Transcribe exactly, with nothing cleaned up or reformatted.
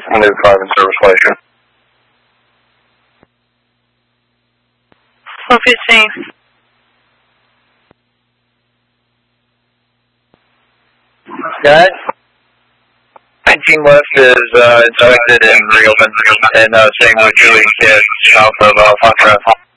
New five in service station. four fifteen. Good. nineteen West is uh, inspected and reopened, and uh, same with Julie Kidd south of uh, Fontana.